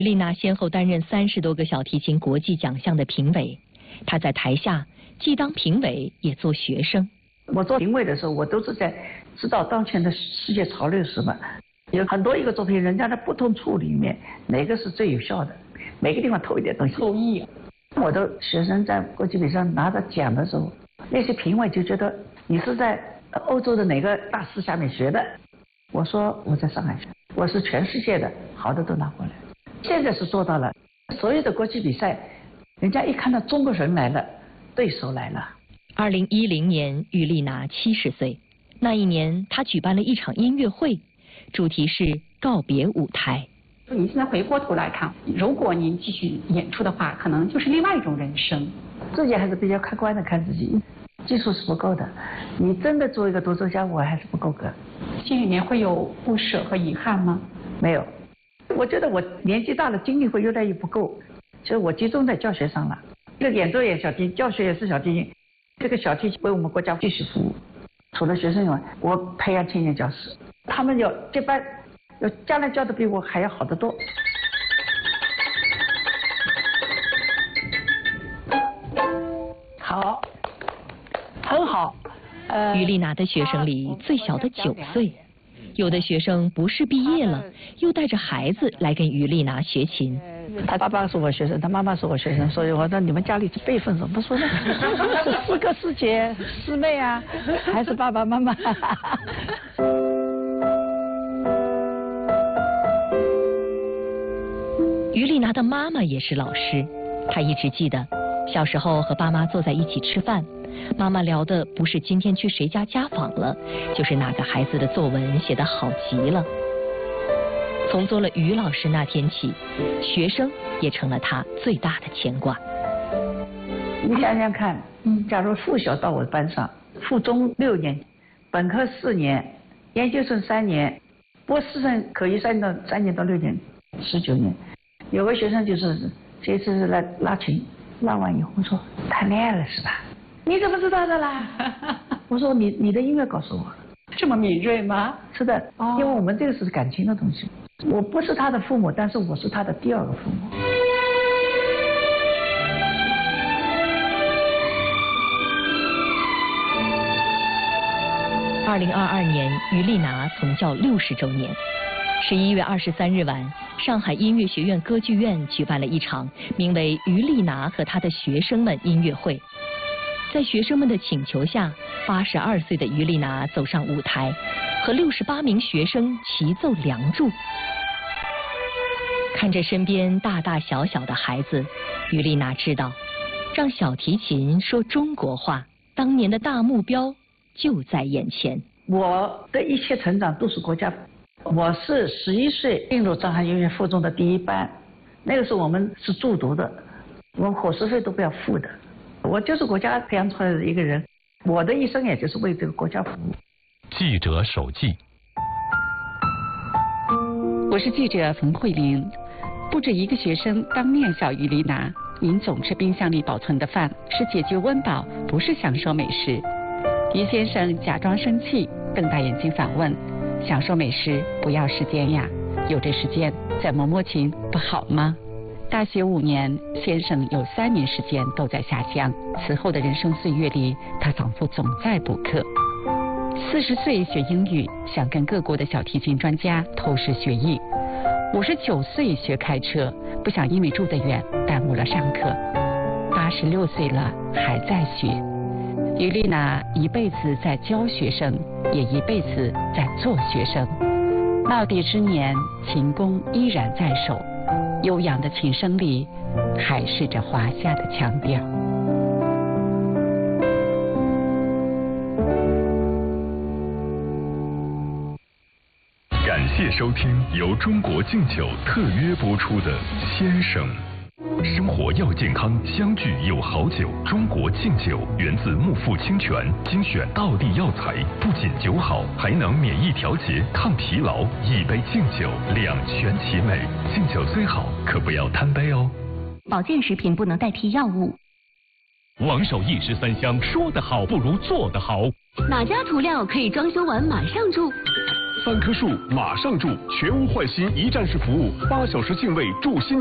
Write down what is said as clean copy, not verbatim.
丽娜先后担任30多个小提琴国际奖项的评委，她在台下既当评委也做学生。 我做评委的时候，我都是在知道当前的世界潮流是什么，有很多一个作品，人家的不同处里面哪个是最有效的，每个地方偷一点东西。 偷艺。 我的学生在国际比赛拿着奖的时候，那些评委就觉得你是在欧洲的哪个大师下面学的？我说我在上海学，我是全世界的好的都拿过来。现在是做到了，所有的国际比赛，人家一看到中国人来了，对手来了。 2010年，于丽娜70岁。那一年，她举办了一场音乐会，主题是告别舞台。 您现在回过头来看，如果您继续演出的话，可能就是另外一种人生。 自己还是比较客观的看自己，技术是不够的。你真的做一个独奏家，我还是不够格。 心里面会有不舍和遗憾吗？ 没有，我觉得我年纪大了，精力会越来越不够，所以我集中在教学上了。这个演奏也小提琴，教学也是小提琴。这个小提琴为我们国家继续服务。除了学生以外，我培养青年教师，他们要接班，要将来教的比我还要好得多。好，很好。 于丽娜的学生里最小的9岁，有的学生不是毕业了，又带着孩子来跟于丽娜学琴。 他爸爸是我学生，他妈妈是我学生，所以我说你们家里辈分怎么说呢？是4哥4姐4妹啊，还是爸爸妈妈？ 于丽娜的妈妈也是老师，她一直记得小时候和爸妈坐在一起吃饭，妈妈聊的不是今天去谁家家访了，就是哪个孩子的作文写得好极了。从做了于老师那天起，学生也成了他最大的牵挂。 你想想看，假如附小到我班上，附中6年，本科4年，研究生3年，博士生可以3年到6年，19年。有个学生就是这次是来拉琴，拉完以后我说谈恋爱了是吧？你怎么知道的啦？我说你的音乐告诉我。 这么敏锐吗？ 是的，因为我们这个是感情的东西。我不是他的父母，但是我是他的第2个父母。 2022年，于丽娜从教60周年。11月23日晚，上海音乐学院歌剧院举办了一场名为《于丽娜和她的学生们》音乐会。在学生们的请求下，82岁的于丽娜走上舞台，和68名学生齐奏《梁祝》。看着身边大大小小的孩子，于丽娜知道，让小提琴说中国话，当年的大目标就在眼前。 我的一切成长都是国家。我是11岁进入上海音乐附中的第1班，那个时候我们是住读的，我们伙食费都不要付的。我就是国家培养出来的一个人，我的一生也就是为这个国家服务。 记者手记。 我是记者冯慧玲。不止一个学生当面笑于丽娜，您总吃冰箱里保存的饭，是解决温饱，不是享受美食。于先生假装生气，瞪大眼睛反问：享受美食不要时间呀？有这时间再摸摸琴不好吗？大学5年，先生有3年时间都在下乡。此后的人生岁月里，他仿佛总在补课。40岁学英语，想跟各国的小提琴专家偷师学艺。59岁学开车，不想因为住得远耽误了上课。86岁了还在学。于丽娜一辈子在教学生，也一辈子在做学生。耄耋之年，琴弓依然在手，悠扬的琴声里还是着华夏的腔调。 感谢收听由中国敬酒特约播出的《先生》。生活要健康，相聚有好酒。中国敬酒源自木富清泉精选道地药材，不仅酒好，还能免疫调节、抗疲劳。一杯敬酒，两全其美。敬酒虽好，可不要贪杯哦。 保健食品不能代替药物。 王守义13香，说得好不如做得好。 哪家涂料可以装修完马上住？ 3棵树马上住，全屋换新一站式服务，8小时净位住新。